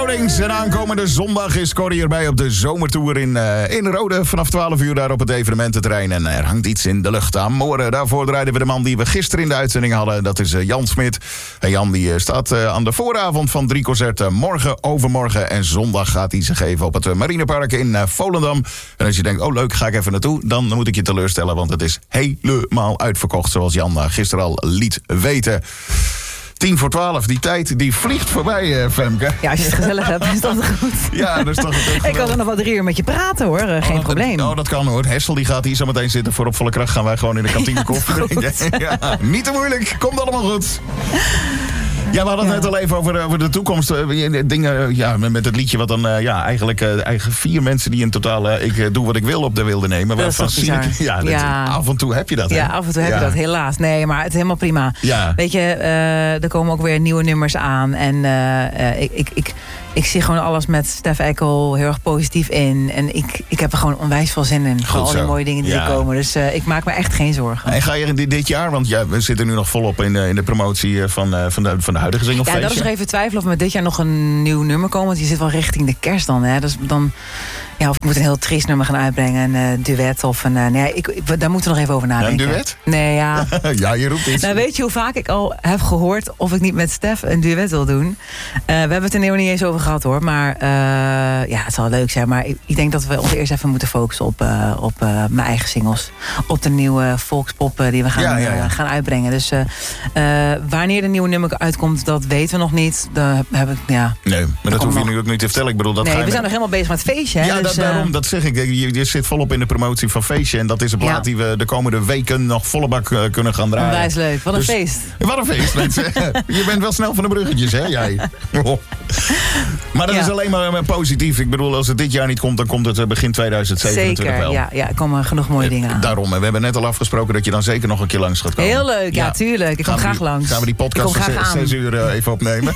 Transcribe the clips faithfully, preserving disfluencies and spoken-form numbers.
Rodings. En aankomende zondag is Corrie erbij op de zomertour in, uh, in Rode. Vanaf twaalf uur daar op het evenemententerrein. En er hangt iets in de lucht aan. Morgen daarvoor draaiden we de man die we gisteren in de uitzending hadden. Dat is uh, Jan Smit. En Jan die uh, staat uh, aan de vooravond van drie concerten. Morgen, overmorgen en zondag gaat hij zich geven op het uh, Marinepark in uh, Volendam. En als je denkt, oh leuk, ga ik even naartoe. Dan moet ik je teleurstellen, want het is helemaal uitverkocht. Zoals Jan uh, gisteren al liet weten. Tien voor twaalf, die tijd die vliegt voorbij, uh, Femke. Ja, als je het gezellig hebt, is dat goed. Ja, dat is toch het. Ik kan er nog wel drie uur met je praten, hoor. Uh, geen oh, probleem. Dat, oh, dat kan, hoor. Hessel die gaat hier zo meteen zitten. Voor op volle kracht gaan wij gewoon in de kantine koffie drinken. Ja, niet te moeilijk. Komt allemaal goed. Ja, we hadden het ja. net al even over, over de toekomst. Uh, dingen ja, met het liedje wat dan uh, ja, eigenlijk, uh, eigenlijk vier mensen die in totaal uh, ik uh, doe wat ik wil op de wilde nemen. Dat is toch bizar. Ik, ja, dat, ja. Af en toe heb je dat. Ja, hè? af en toe heb ja. je dat, helaas. Nee, maar het is helemaal prima. Ja. Weet je, uh, er komen ook weer nieuwe nummers aan. En uh, uh, ik, ik, ik, ik zie gewoon alles met Stef Eckel heel erg positief in. En ik, ik heb er gewoon onwijs veel zin in. Voor al die mooie dingen die ja. er komen. Dus uh, ik maak me echt geen zorgen. En ga je dit, dit jaar, want ja, we zitten nu nog volop in de, in de promotie van, uh, van, de, van de huidige singlefeestje. Ja, dat is nog even twijfelen of we dit jaar nog een nieuw nummer komen. Want je zit wel richting de kerst dan. Hè? Dus dan ja, of ik moet een heel triest nummer gaan uitbrengen. Een uh, duet of een... Uh, nee, ik, ik, daar moeten we nog even over nadenken. Ja, een duet? Nee, ja. Ja, je roept iets. Nou, weet je hoe vaak ik al heb gehoord of ik niet met Stef een duet wil doen? Uh, we hebben het er niet eens over gehad, hoor. Maar uh, ja, het zal leuk zijn. Maar ik, ik denk dat we ons eerst even moeten focussen op, uh, op uh, mijn eigen singles. Op de nieuwe volkspop uh, die we gaan, ja, ja, ja. Uh, gaan uitbrengen. Dus uh, uh, wanneer de nieuwe nummer uitkomt, dat weten we nog niet. Daar heb ik, ja. Nee, maar dat hoef je nog... nu ook niet te vertellen. Ik bedoel, dat nee, ga we je zijn nog helemaal bezig met het feestje. Hè? Ja, dus, dat, daarom, dat zeg ik. Je, je zit volop in de promotie van feestje. En dat is een plaat ja. die we de komende weken nog volle bak uh, kunnen gaan draaien. Onwijs leuk. Wat een dus, feest. Wat een feest, mensen. Je bent wel snel van de bruggetjes, hè, jij. Oh. Maar dat ja. is alleen maar uh, positief. Ik bedoel, als het dit jaar niet komt, dan komt het uh, begin tweeduizend zevenentwintig zeker, wel. Ja, ja, er komen genoeg mooie dingen aan. Daarom. En we hebben net al afgesproken dat je dan zeker nog een keer langs gaat komen. Heel leuk, ja, ja tuurlijk. Ik kom graag die, langs. Gaan we die podcast van zes uur uh, even opnemen.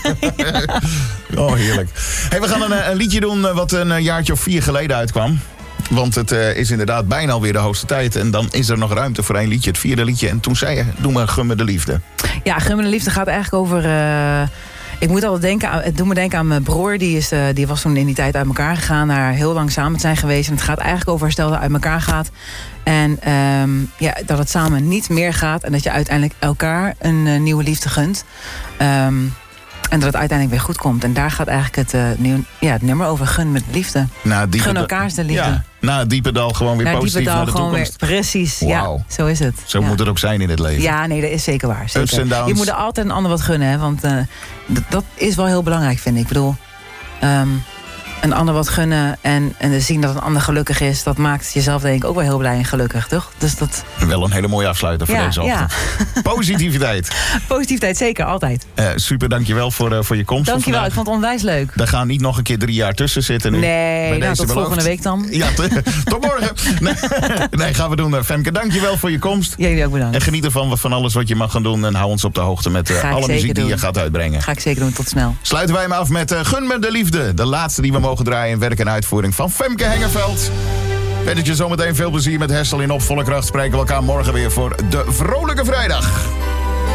Oh, heerlijk. Hey, we gaan een, een liedje doen uh, wat een jaartje of vier geleden uitkwam. Want het uh, is inderdaad bijna alweer de hoogste tijd. En dan is er nog ruimte voor één liedje, het vierde liedje. En toen zei je, doe maar Gun me de liefde. Ja, Gun me de liefde gaat eigenlijk over... Uh, ik moet altijd denken aan, het doet me denken aan mijn broer. Die, is, uh, die was toen in die tijd uit elkaar gegaan. Naar heel lang samen zijn geweest. En het gaat eigenlijk over herstel dat uit elkaar gaat. En um, ja, dat het samen niet meer gaat. En dat je uiteindelijk elkaar een uh, nieuwe liefde gunt. Um, En dat het uiteindelijk weer goed komt. En daar gaat eigenlijk het, uh, nieuw, ja, het nummer over. Gun met liefde. Nou, gun elkaar de liefde. Ja, na het diepe dal gewoon weer naar positief diepe dal naar de gewoon toekomst. Weer, precies, wow. Ja, zo is het. Zo ja. moet het ook zijn in het leven. Ja, nee, dat is zeker waar. Zeker. Ups en downs. Je moet er altijd een ander wat gunnen. Hè, want uh, d- dat is wel heel belangrijk, vind ik. Ik bedoel... Um, een ander wat gunnen en, en zien dat een ander gelukkig is... dat maakt jezelf denk ik ook wel heel blij en gelukkig, toch? Dus dat... Wel een hele mooie afsluiter voor ja, deze ochtend. Ja. Positiviteit. Positiviteit, zeker, altijd. Uh, super, dankjewel voor, uh, voor je komst. Dankjewel, ik vond het onwijs leuk. Daar gaan niet nog een keer drie jaar tussen zitten nu. Nee, nou, tot beloofd. Volgende week dan. Ja, t- tot morgen. Nee, nee, gaan we doen. Uh, Femke, dankjewel voor je komst. Jullie ook bedankt. En geniet ervan van alles wat je mag gaan doen. En hou ons op de hoogte met uh, alle muziek doen. die je gaat uitbrengen. Ga ik zeker doen, tot snel. Sluiten wij hem af met uh, Gun me de liefde. De laatste die we mogen draaien in werk en uitvoering van Femke Hengeveld. Wens je zometeen veel plezier met Hessel in Op Volle Kracht. Spreken we elkaar morgen weer voor de Vrolijke Vrijdag.